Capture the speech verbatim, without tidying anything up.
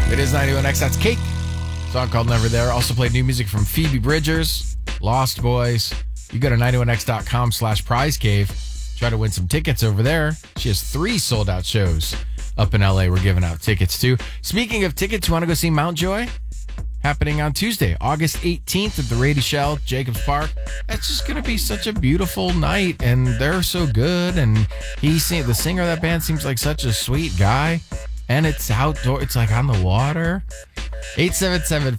It is ninety-one X. That's Cake. Song called Never There. Also played new music from Phoebe Bridgers, Lost Boys. You go to ninety-one x dot com slash prize cave. Try to win some tickets over there. She has three sold out shows up in L A we're giving out tickets to. Speaking of tickets, you want to go see Mountjoy? Happening on Tuesday, August eighteenth at the Rady Shell, Jacobs Park. That's just going to be such a beautiful night, and they're so good. And he, the singer of that band seems like such a sweet guy. And it's outdoor. It's like on the water. eight seven seven,